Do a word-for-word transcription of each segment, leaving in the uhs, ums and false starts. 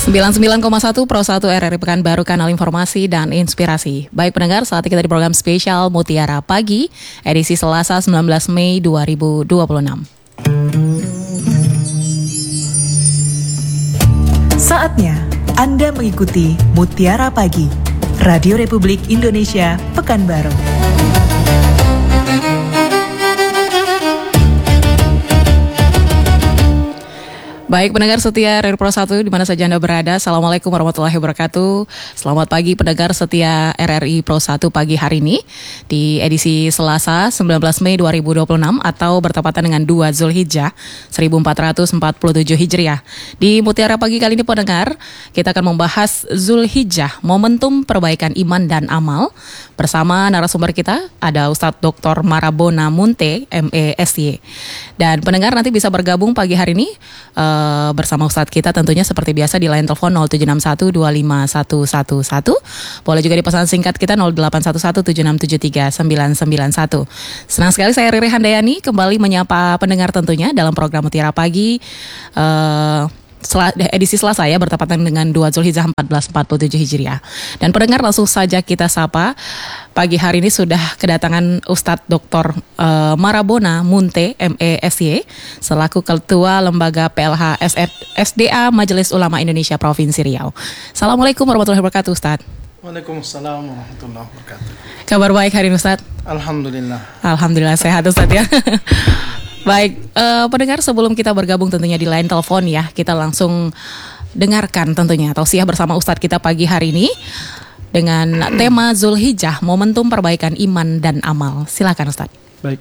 sembilan puluh sembilan koma satu Pro satu R R I Pekanbaru, kanal informasi dan inspirasi. Baik pendengar, saat ini kita di program spesial Mutiara Pagi, edisi Selasa sembilan belas Mei dua ribu dua puluh enam. Saatnya Anda mengikuti Mutiara Pagi, Radio Republik Indonesia Pekanbaru. Baik pendengar setia R R I Pro satu di mana saja Anda berada, Assalamualaikum warahmatullahi wabarakatuh. Selamat pagi pendengar setia R R I Pro satu pagi hari ini di edisi Selasa sembilan belas Mei dua ribu dua puluh enam atau bertepatan dengan dua Zulhijjah seribu empat ratus empat puluh tujuh Hijriah. Di Mutiara Pagi kali ini pendengar, kita akan membahas Zulhijjah, momentum perbaikan iman dan amal. Bersama narasumber kita ada Ustadz Doktor Marabona Munte, M E S Y. Dan pendengar nanti bisa bergabung pagi hari ini uh, bersama Ustadz kita tentunya seperti biasa di line telepon nol tujuh enam satu dua lima satu satu satu. Boleh juga di pesan singkat kita nol delapan satu satu tujuh enam tujuh tiga sembilan sembilan satu. Senang sekali saya Riri Handayani kembali menyapa pendengar tentunya dalam program Mutiara Pagi uh, edisi Selasa ya, bertepatan dengan dua Zulhijjah seribu empat ratus empat puluh tujuh Hijriah. Dan pendengar langsung saja kita sapa. Pagi hari ini sudah kedatangan Ustadz Doktor uh, Marabona Munte, M E S Y, selaku Ketua Lembaga P L H S D A Majelis Ulama Indonesia Provinsi Riau. Assalamualaikum warahmatullahi wabarakatuh Ustadz. Waalaikumsalam warahmatullahi wabarakatuh. Kabar baik hari ini Ustadz? Alhamdulillah. Alhamdulillah sehat Ustadz ya. Baik, uh, pendengar sebelum kita bergabung tentunya di line telepon ya, kita langsung dengarkan tentunya tausiah bersama Ustadz kita pagi hari ini dengan tema Zulhijjah, momentum perbaikan iman dan amal. Silakan Ustadz. Baik.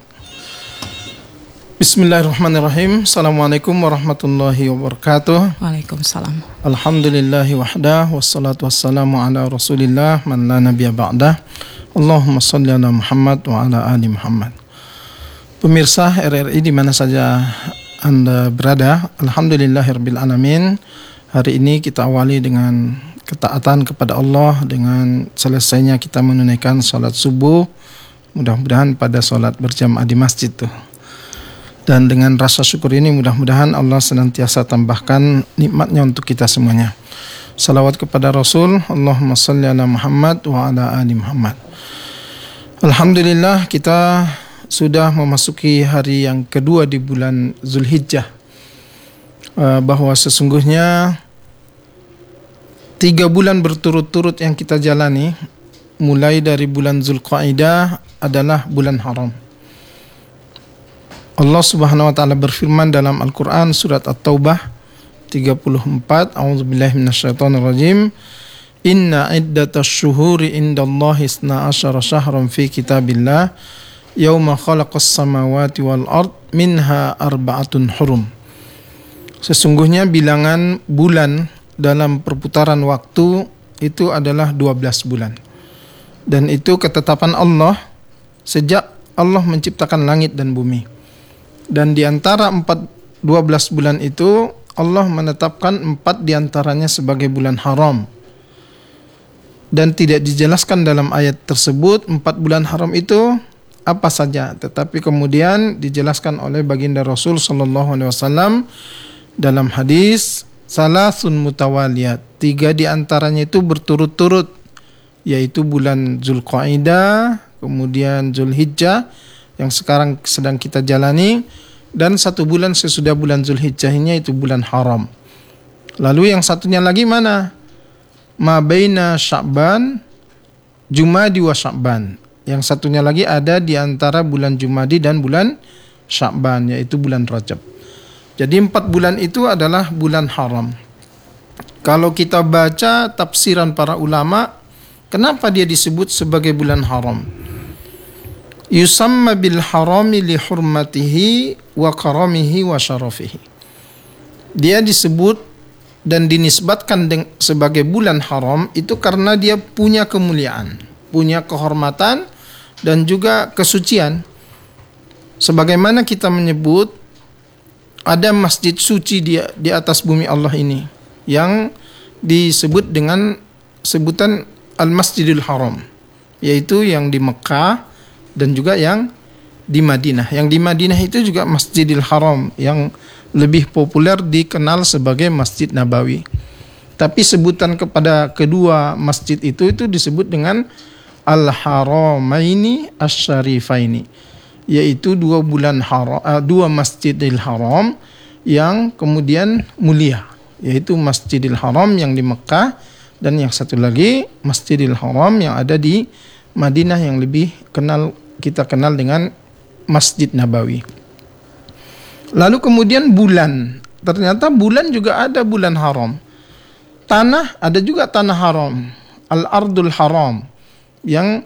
Bismillahirrahmanirrahim. Assalamualaikum warahmatullahi wabarakatuh. Waalaikumsalam. Alhamdulillahi wahdah, wassalatu wassalamu ala rasulillah man la nabiyya ba'dah. Allahumma salli ala Muhammad wa ala ali Muhammad. Pemirsa R R I di mana saja Anda berada, alhamdulillahirabbil alamin. Hari ini kita awali dengan ketaatan kepada Allah dengan selesainya kita menunaikan salat subuh. Mudah-mudahan pada salat berjamaah di masjid tuh. Dan dengan rasa syukur ini mudah-mudahan Allah senantiasa tambahkan nikmatnya untuk kita semuanya. Salawat kepada Rasul, Allahumma salli ala Muhammad wa ala ali Muhammad. Alhamdulillah kita sudah memasuki hari yang kedua di bulan Zulhijjah, uh, bahwa sesungguhnya tiga bulan berturut-turut yang kita jalani mulai dari bulan Zulqaidah adalah bulan haram. Allah Subhanahu wa taala berfirman dalam Al-Qur'an surat At-Taubah tiga puluh empat, A'udzubillahi minasyaitonir rajim. Inna iddatasy syuhuri indallahi isna asyara syahran fi kitabillah yauma khalaqas samawati wal ard minha arba'atun hurum. Sesungguhnya bilangan bulan dalam perputaran waktu itu adalah dua belas bulan. Dan itu ketetapan Allah sejak Allah menciptakan langit dan bumi. Dan di antara empat, dua belas bulan itu Allah menetapkan empat di antaranya sebagai bulan haram. Dan tidak dijelaskan dalam ayat tersebut empat bulan haram itu apa saja, tetapi kemudian dijelaskan oleh baginda Rasul sallallahu alaihi wasallam dalam hadis salasun mutawaliyat, tiga di antaranya itu berturut-turut, yaitu bulan Zulqaidah, kemudian Zulhijjah yang sekarang sedang kita jalani, dan satu bulan sesudah bulan Zulhijjah ini yaitu bulan haram. Lalu yang satunya lagi mana? Ma baina Sya'ban Jumadi wa Sya'ban. Yang satunya lagi ada di antara bulan Jumadi dan bulan Sya'ban, yaitu bulan Rajab. Jadi empat bulan itu adalah bulan haram. Kalau kita baca tafsiran para ulama, kenapa dia disebut sebagai bulan haram? Yusamma bil harami li hurmatihi wa karamihi wa syarafihi. Dia disebut dan dinisbatkan sebagai bulan haram itu karena dia punya kemuliaan, punya kehormatan, dan juga kesucian. Sebagaimana kita menyebut ada masjid suci di, di atas bumi Allah ini yang disebut dengan sebutan Al-Masjidil Haram, yaitu yang di Mekah dan juga yang di Madinah. Yang di Madinah itu juga Masjidil Haram yang lebih populer dikenal sebagai Masjid Nabawi. Tapi sebutan kepada kedua masjid itu itu disebut dengan Al-Haramaini Asy-Syarifaini, yaitu dua bulan haram, uh, dua Masjidil Haram yang kemudian mulia, yaitu Masjidil Haram yang di Mekah dan yang satu lagi Masjidil Haram yang ada di Madinah yang lebih kenal kita kenal dengan Masjid Nabawi. Lalu kemudian bulan, ternyata bulan juga ada bulan haram. Tanah, ada juga tanah haram, Al-Ardul Haram, yang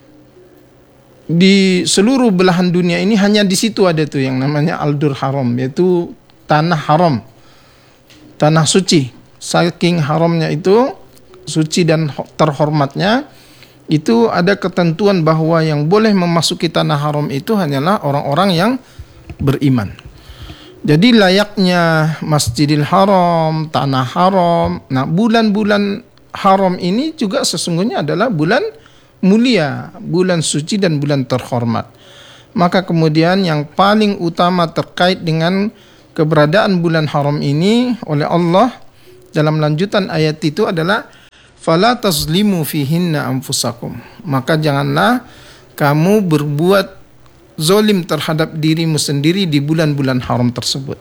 di seluruh belahan dunia ini hanya di situ ada tuh yang namanya Al-Dur Haram, yaitu tanah haram, tanah suci. Saking haramnya itu, suci dan terhormatnya, itu ada ketentuan bahwa yang boleh memasuki tanah haram itu hanyalah orang-orang yang beriman. Jadi layaknya Masjidil Haram, tanah haram. Nah, bulan-bulan haram ini juga sesungguhnya adalah bulan mulia, bulan suci dan bulan terhormat. Maka kemudian yang paling utama terkait dengan keberadaan bulan haram ini oleh Allah dalam lanjutan ayat itu adalah fala tazlimu fihinna anfusakum. Maka janganlah kamu berbuat zalim terhadap dirimu sendiri di bulan-bulan haram tersebut.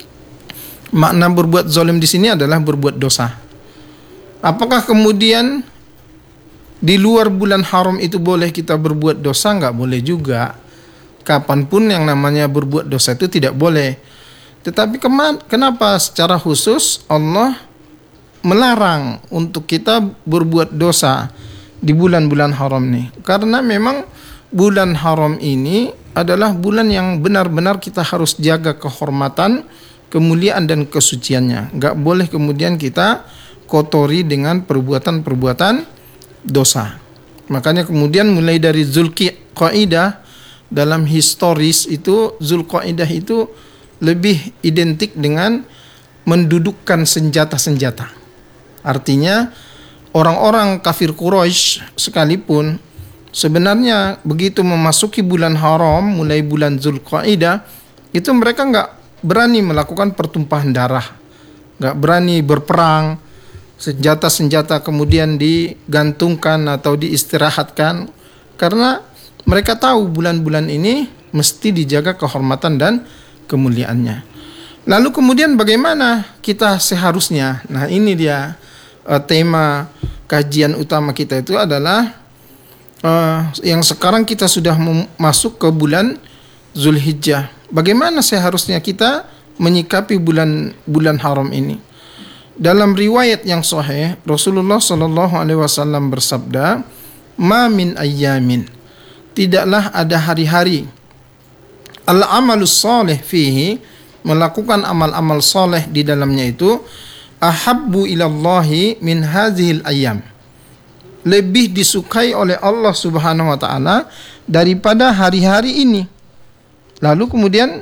Makna berbuat zalim di sini adalah berbuat dosa. Apakah kemudian di luar bulan haram itu boleh kita berbuat dosa? Enggak boleh juga. Kapanpun yang namanya berbuat dosa itu tidak boleh. Tetapi kenapa secara khusus Allah melarang untuk kita berbuat dosa di bulan-bulan haram ini? Karena memang bulan haram ini adalah bulan yang benar-benar kita harus jaga kehormatan, kemuliaan dan kesuciannya. Enggak boleh kemudian kita kotori dengan perbuatan-perbuatan dosa. Makanya kemudian mulai dari Zulqa'dah, dalam historis itu Zulqa'dah itu lebih identik dengan mendudukkan senjata-senjata. Artinya orang-orang kafir Quraisy sekalipun sebenarnya begitu memasuki bulan haram, mulai bulan Zulqa'dah, itu mereka enggak berani melakukan pertumpahan darah, enggak berani berperang, senjata-senjata kemudian digantungkan atau diistirahatkan, karena mereka tahu bulan-bulan ini mesti dijaga kehormatan dan kemuliaannya. Lalu kemudian bagaimana kita seharusnya? Nah, ini dia uh, tema kajian utama kita itu adalah uh, yang sekarang kita sudah masuk ke bulan Zulhijjah. Bagaimana seharusnya kita menyikapi bulan bulan haram ini? Dalam riwayat yang sahih, Rasulullah sallallahu alaihi wasallam bersabda, "Ma min ayyamin." Tidaklah ada hari-hari al-amalus salih fihi, melakukan amal-amal saleh di dalamnya itu, ahabbu ilallahi min hadhil ayyam, lebih disukai oleh Allah Subhanahu wa taala daripada hari-hari ini. Lalu kemudian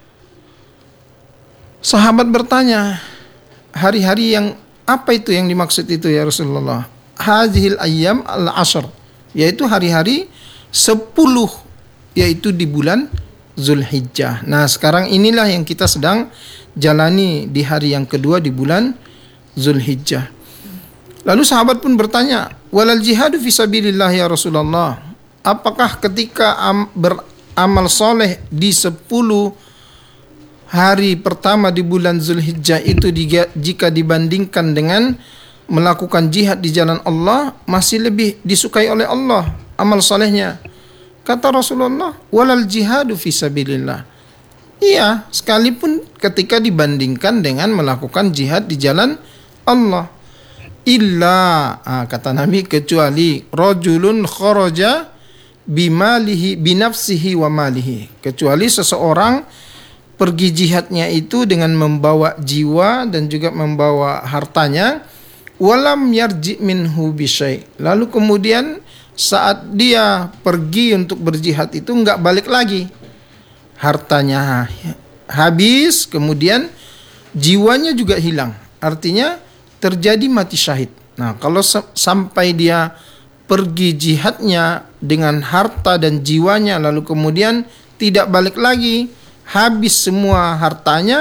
sahabat bertanya, hari-hari yang apa itu yang dimaksud itu ya Rasulullah? Hadhil ayyam al-ashr, yaitu hari-hari sepuluh, yaitu di bulan Zulhijjah. Nah, sekarang inilah yang kita sedang jalani di hari yang kedua di bulan Zulhijjah. Lalu sahabat pun bertanya, walal jihadu fisabilillah ya Rasulullah, apakah ketika am, beramal soleh di sepuluh hari pertama di bulan Zulhijjah itu jika dibandingkan dengan melakukan jihad di jalan Allah masih lebih disukai oleh Allah amal solehnya? Kata Rasulullah, walal jihadu fisabilillah, iya, sekalipun ketika dibandingkan dengan melakukan jihad di jalan Allah. Illa, ah, kata Nabi, kecuali rajulun kharaja bimalihi binafsihi wa malihi, kecuali seseorang pergi jihadnya itu dengan membawa jiwa dan juga membawa hartanya, walam yarji minhu bisyai, lalu kemudian saat dia pergi untuk berjihad itu enggak balik lagi, hartanya habis, kemudian jiwanya juga hilang, artinya terjadi mati syahid. Nah, kalau sampai dia pergi jihadnya dengan harta dan jiwanya lalu kemudian tidak balik lagi, habis semua hartanya,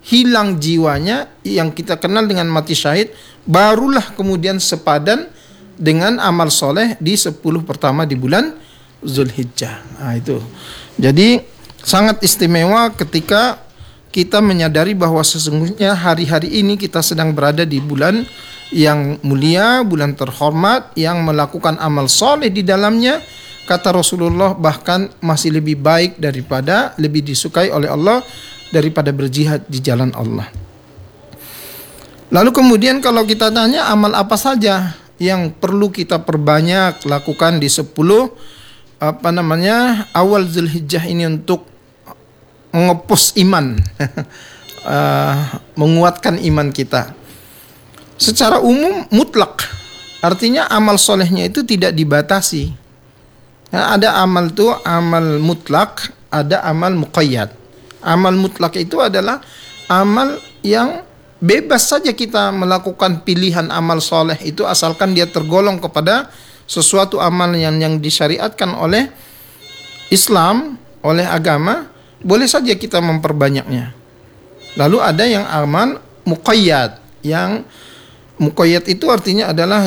hilang jiwanya yang kita kenal dengan mati syahid, barulah kemudian sepadan dengan amal soleh di sepuluh pertama di bulan Zulhijjah. Nah, itu. Jadi sangat istimewa ketika kita menyadari bahwa sesungguhnya hari-hari ini kita sedang berada di bulan yang mulia, bulan terhormat, yang melakukan amal soleh di dalamnya. Kata Rasulullah bahkan masih lebih baik daripada, lebih disukai oleh Allah daripada berjihad di jalan Allah. Lalu kemudian kalau kita tanya amal apa saja yang perlu kita perbanyak lakukan di sepuluh apa namanya awal Zulhijjah ini untuk mengepus iman, uh, menguatkan iman kita. Secara umum mutlak, artinya amal solehnya itu tidak dibatasi. Nah, ada amal itu amal mutlak, ada amal muqayyad. Amal mutlak itu adalah amal yang bebas saja kita melakukan pilihan amal soleh itu asalkan dia tergolong kepada sesuatu amal yang yang disyariatkan oleh Islam, oleh agama. Boleh saja kita memperbanyaknya. Lalu ada yang amal muqayyad. Yang muqayyad itu artinya adalah